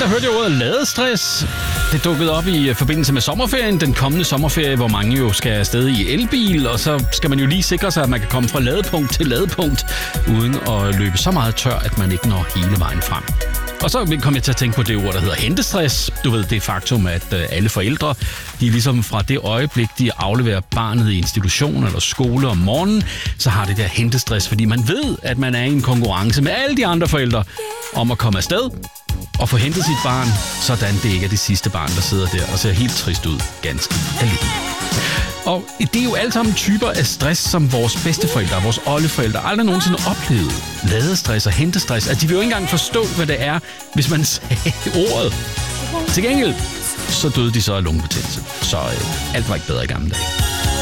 hørte jeg ordet ladestress. Det dukkede op i forbindelse med sommerferien, den kommende sommerferie, hvor mange jo skal afsted i elbil, og så skal man jo lige sikre sig, at man kan komme fra ladepunkt til ladepunkt, uden at løbe så meget tør, at man ikke når hele vejen frem. Og så kom jeg til at tænke på det ord, der hedder hentestress. Du ved, det faktum, at alle forældre, de ligesom fra det øjeblik, de afleverer barnet i institution eller skole om morgenen, så har det der hentestress, fordi man ved, at man er i en konkurrence med alle de andre forældre om at komme afsted og få hentet sit barn, sådan det ikke er det sidste barn, der sidder der og ser helt trist ud, ganske alene. Og det er jo alle sammen typer af stress, som vores bedsteforældre, vores oldeforældre aldrig nogensinde oplevede. Ladestress og hentestress, at de vil jo ikke engang forstå, hvad det er, hvis man sagde ordet. Til gengæld, så døde de så af lungebetændelse. Så alt var ikke bedre i gamle dage.